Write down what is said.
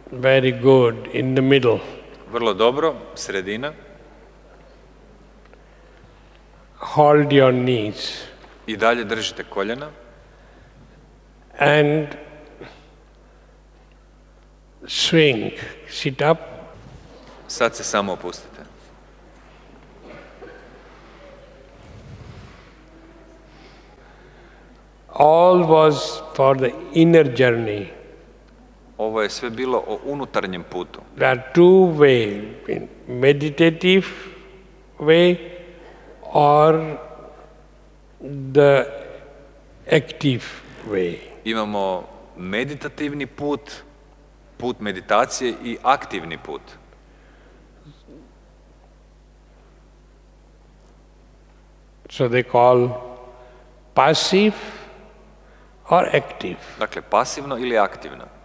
Very good, in the middle. Vrlo dobro, sredina. Hold your knees. I dalje držite koljena. And swing, sit up. Sad se samo opustite. All was for the inner journey. Ovo je sve bilo o unutarnjem putu. There are two ways, meditative way or the active way. Imamo meditativni put, put meditacije i aktivni put. So they call passive or active. Dakle, pasivno ili aktivno.